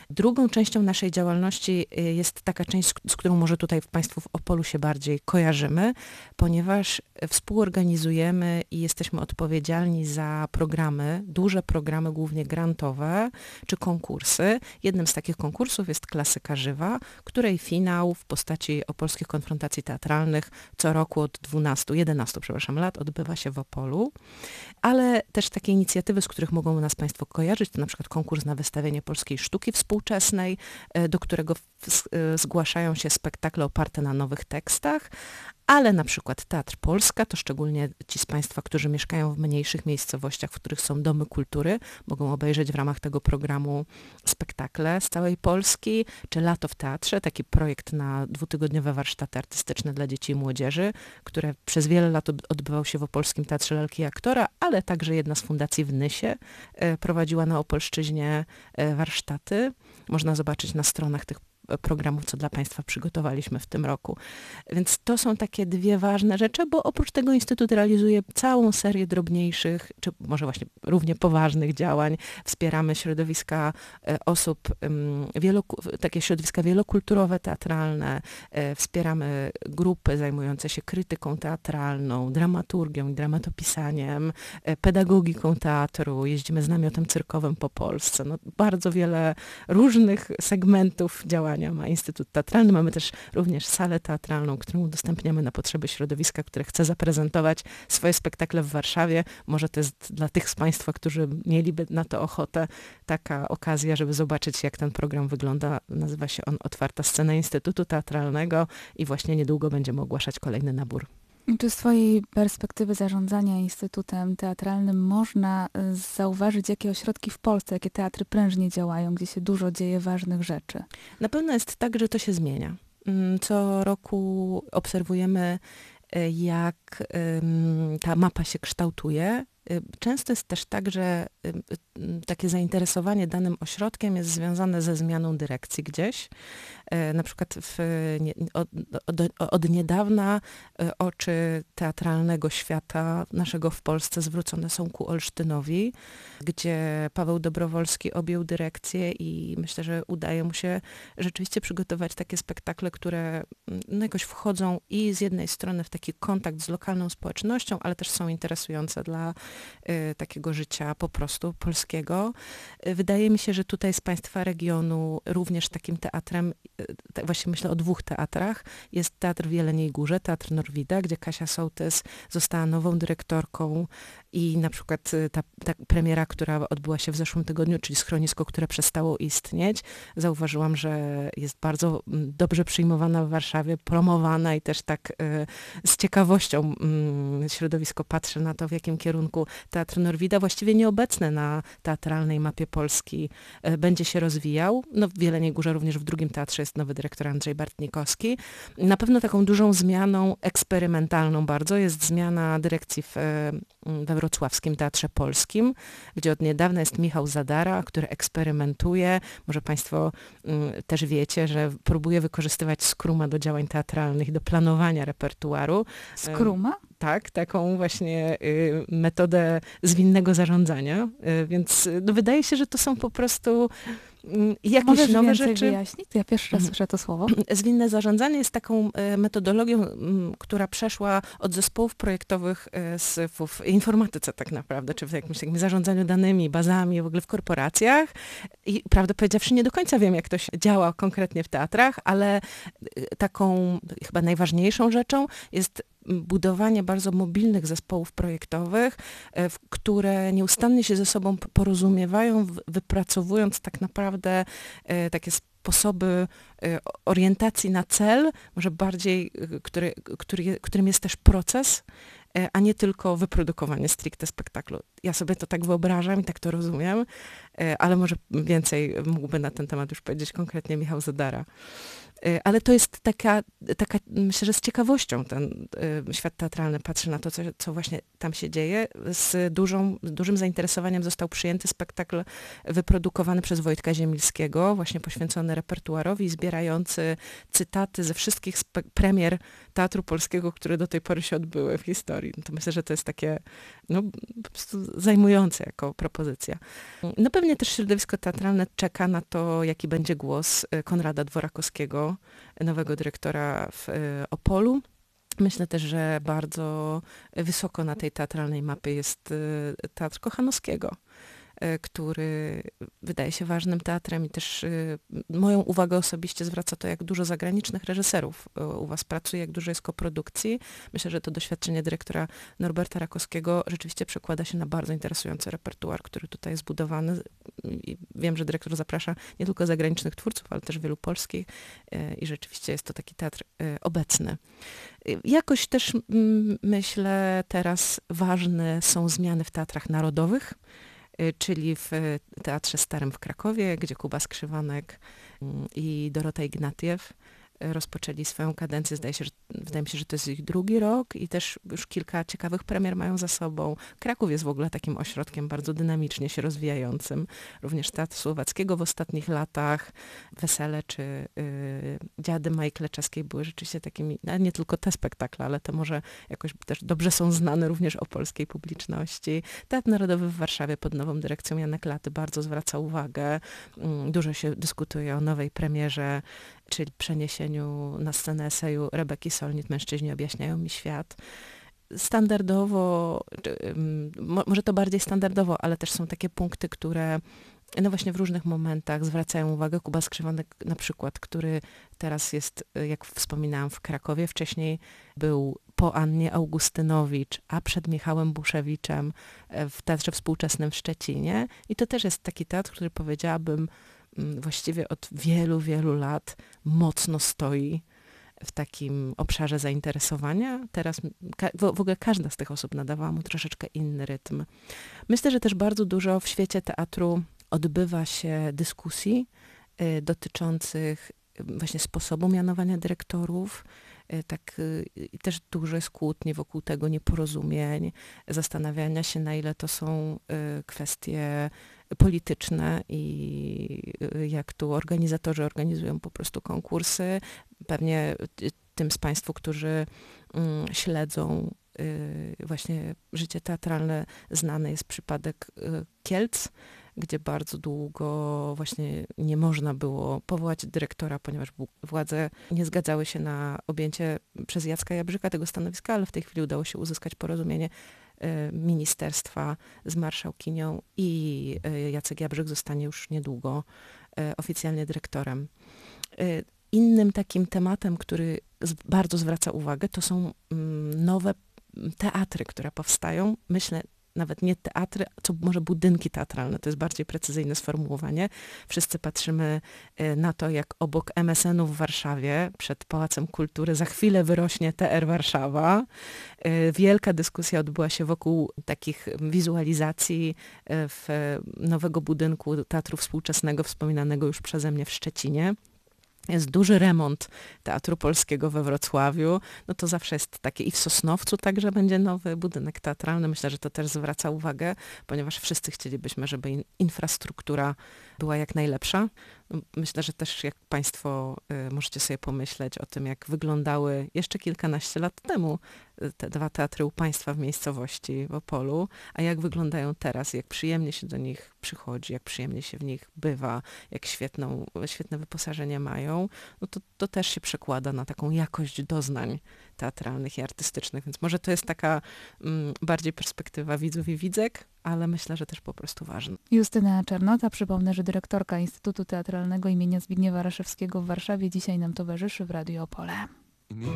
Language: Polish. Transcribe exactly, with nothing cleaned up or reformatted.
Drugą częścią naszej działalności jest taka część, z którą może tutaj Państwu w Opolu się bardziej kojarzymy, ponieważ współorganizujemy i jesteśmy odpowiedzialni za programy, duże programy, głównie grantowe, czy konkursy. Jednym z takich konkursów jest Klasyka Żywa, której finał w postaci opolskich konfrontacji teatralnych co roku od dwunastu, jedenastu, przepraszam, lat odbywa się w Opolu. Ale też takie inicjatywy, z których mogą nas Państwo kojarzyć, to na przykład konkurs na wystawienie polskiej sztuki współczesnej, do którego zgłaszają się spektakle oparte na nowych tekstach, ale na przykład Teatr Polska, to szczególnie ci z Państwa, którzy mieszkają w mniejszych miejscowościach, w których są domy kultury, mogą obejrzeć w ramach tego programu spektakle z całej Polski, czy Lato w Teatrze, taki projekt na dwutygodniowe warsztaty artystyczne dla dzieci i młodzieży, które przez wiele lat odbywał się w Opolskim Teatrze Lalki i Aktora, ale także jedna z fundacji w Nysie prowadziła na Opolszczyźnie warsztaty. Można zobaczyć na stronach tych programów, co dla Państwa przygotowaliśmy w tym roku. Więc to są takie dwie ważne rzeczy, bo oprócz tego Instytut realizuje całą serię drobniejszych, czy może właśnie równie poważnych działań. Wspieramy środowiska osób, wieloku- takie środowiska wielokulturowe, teatralne. Wspieramy grupy zajmujące się krytyką teatralną, dramaturgią, dramatopisaniem, pedagogiką teatru. Jeździmy z namiotem cyrkowym po Polsce. No, bardzo wiele różnych segmentów działania ma Instytut Teatralny. Mamy też również salę teatralną, którą udostępniamy na potrzeby środowiska, które chce zaprezentować swoje spektakle w Warszawie. Może to jest dla tych z Państwa, którzy mieliby na to ochotę, taka okazja, żeby zobaczyć, jak ten program wygląda. Nazywa się on Otwarta Scena Instytutu Teatralnego i właśnie niedługo będziemy ogłaszać kolejny nabór. Czy z twojej perspektywy zarządzania Instytutem Teatralnym można zauważyć, jakie ośrodki w Polsce, jakie teatry prężnie działają, gdzie się dużo dzieje ważnych rzeczy? Na pewno jest tak, że to się zmienia. Co roku obserwujemy, jak ta mapa się kształtuje. Często jest też tak, że takie zainteresowanie danym ośrodkiem jest związane ze zmianą dyrekcji gdzieś. Na przykład w, od, od, od niedawna oczy teatralnego świata naszego w Polsce zwrócone są ku Olsztynowi, gdzie Paweł Dobrowolski objął dyrekcję i myślę, że udaje mu się rzeczywiście przygotować takie spektakle, które no jakoś wchodzą i z jednej strony w taki kontakt z lokalną społecznością, ale też są interesujące dla y, takiego życia po prostu polskiego. Y, wydaje mi się, że tutaj z Państwa regionu również takim teatrem, y, właśnie myślę o dwóch teatrach, jest Teatr w Jeleniej Górze, Teatr Norwida, gdzie Kasia Sołtys została nową dyrektorką i na przykład ta, ta premiera, która odbyła się w zeszłym tygodniu, czyli Schronisko, które przestało istnieć, zauważyłam, że jest bardzo dobrze przyjmowana w Warszawie, promowana i też tak y, z ciekawością y, środowisko patrzy na to, w jakim kierunku Teatr Norwida, właściwie nieobecny na teatralnej mapie Polski, y, będzie się rozwijał. No, w Jeleniej Górze również w drugim teatrze jest nowy dyrektor Andrzej Bartnikowski. Na pewno taką dużą zmianą, eksperymentalną bardzo, jest zmiana dyrekcji w, we Wrocławskim Teatrze Polskim, gdzie od niedawna jest Michał Zadara, który eksperymentuje. Może Państwo y, też wiecie, że próbuje wykorzystywać Scruma do działań teatralnych, do planowania repertuaru. Scruma? Y, tak, taką właśnie y, metodę zwinnego zarządzania. Y, więc no, wydaje się, że to są po prostu jakieś Możesz nowe więcej rzeczy. wyjaśnić? To ja pierwszy raz słyszę to słowo. Zwinne zarządzanie jest taką metodologią, która przeszła od zespołów projektowych z, w informatyce tak naprawdę, czy w jakimś takim zarządzaniu danymi, bazami, w ogóle w korporacjach. I prawdę powiedziawszy, nie do końca wiem, jak to się działa konkretnie w teatrach, ale taką chyba najważniejszą rzeczą jest budowanie bardzo mobilnych zespołów projektowych, które nieustannie się ze sobą porozumiewają, wypracowując tak naprawdę takie sposoby orientacji na cel, może bardziej, który, który, którym jest też proces, a nie tylko wyprodukowanie stricte spektaklu. Ja sobie to tak wyobrażam i tak to rozumiem, ale może więcej mógłby na ten temat już powiedzieć konkretnie Michał Zadara. Ale to jest taka, taka, myślę, że z ciekawością ten świat teatralny patrzy na to, co, co właśnie tam się dzieje. Z dużą, dużym zainteresowaniem został przyjęty spektakl wyprodukowany przez Wojtka Ziemilskiego, właśnie poświęcony repertuarowi, zbierający cytaty ze wszystkich premier Teatru Polskiego, które do tej pory się odbyły w historii. No to myślę, że to jest takie no, po prostu zajmujące jako propozycja. No pewnie też środowisko teatralne czeka na to, jaki będzie głos Konrada Dworakowskiego, nowego dyrektora w Opolu. Myślę też, że bardzo wysoko na tej teatralnej mapie jest Teatr Kochanowskiego, który wydaje się ważnym teatrem i też moją uwagę osobiście zwraca to, jak dużo zagranicznych reżyserów u was pracuje, jak dużo jest koprodukcji. Myślę, że to doświadczenie dyrektora Norberta Rakowskiego rzeczywiście przekłada się na bardzo interesujący repertuar, który tutaj jest zbudowany. I wiem, że dyrektor zaprasza nie tylko zagranicznych twórców, ale też wielu polskich i rzeczywiście jest to taki teatr obecny. Jakoś też myślę teraz ważne są zmiany w teatrach narodowych, czyli w Teatrze Starym w Krakowie, gdzie Kuba Skrzywanek i Dorota Ignatiew rozpoczęli swoją kadencję. Zdaje się, że, wydaje mi się, że to jest ich drugi rok i też już kilka ciekawych premier mają za sobą. Kraków jest w ogóle takim ośrodkiem bardzo dynamicznie się rozwijającym. Również Teatr Słowackiego w ostatnich latach, Wesele czy y, Dziady Mai Kleczeskiej były rzeczywiście takimi, no nie tylko te spektakle, ale te może jakoś też dobrze są znane również o polskiej publiczności. Teatr Narodowy w Warszawie pod nową dyrekcją Jana Klaty bardzo zwraca uwagę. Dużo się dyskutuje o nowej premierze, czyli przeniesieniu na scenę eseju Rebeki Solnit Mężczyźni objaśniają mi świat. Standardowo, może to bardziej standardowo, ale też są takie punkty, które no właśnie w różnych momentach zwracają uwagę. Kuba Skrzywanek na przykład, który teraz jest, jak wspominałam, w Krakowie, wcześniej był po Annie Augustynowicz, a przed Michałem Buszewiczem w Teatrze Współczesnym w Szczecinie. I to też jest taki teatr, który powiedziałabym właściwie od wielu, wielu lat mocno stoi w takim obszarze zainteresowania. Teraz w ogóle każda z tych osób nadawała mu troszeczkę inny rytm. Myślę, że też bardzo dużo w świecie teatru odbywa się dyskusji y, dotyczących właśnie sposobu mianowania dyrektorów. Y, tak, y, też dużo jest kłótni wokół tego, nieporozumień, zastanawiania się, na ile to są y, kwestie polityczne i jak tu organizatorzy organizują po prostu konkursy. Pewnie tym z Państwa, którzy mm, śledzą y, właśnie życie teatralne, znany jest przypadek y, Kielc, gdzie bardzo długo właśnie nie można było powołać dyrektora, ponieważ władze nie zgadzały się na objęcie przez Jacka Jabrzyka tego stanowiska, ale w tej chwili udało się uzyskać porozumienie ministerstwa z marszałkinią i Jacek Jabrzyk zostanie już niedługo oficjalnie dyrektorem. Innym takim tematem, który bardzo zwraca uwagę, to są nowe teatry, które powstają. Myślę, nawet nie teatry, co może budynki teatralne, to jest bardziej precyzyjne sformułowanie. Wszyscy patrzymy na to, jak obok M S N u w Warszawie, przed Pałacem Kultury, za chwilę wyrośnie T R Warszawa. Wielka dyskusja odbyła się wokół takich wizualizacji w nowego budynku Teatru Współczesnego, wspominanego już przeze mnie w Szczecinie. Jest duży remont Teatru Polskiego we Wrocławiu, no to zawsze jest takie i w Sosnowcu także będzie nowy budynek teatralny. Myślę, że to też zwraca uwagę, ponieważ wszyscy chcielibyśmy, żeby in, infrastruktura była jak najlepsza. Myślę, że też jak Państwo y, możecie sobie pomyśleć o tym, jak wyglądały jeszcze kilkanaście lat temu te dwa teatry u Państwa w miejscowości w Opolu, a jak wyglądają teraz, jak przyjemnie się do nich przychodzi, jak przyjemnie się w nich bywa, jak świetną, świetne wyposażenie mają, no to, to też się przekłada na taką jakość doznań teatralnych i artystycznych, więc może to jest taka mm, bardziej perspektywa widzów i widzek, ale myślę, że też po prostu ważne. Justyna Czernota, przypomnę, że dyrektorka Instytutu Teatralnego imienia Zbigniewa Raszewskiego w Warszawie dzisiaj nam towarzyszy w Radiu Opole.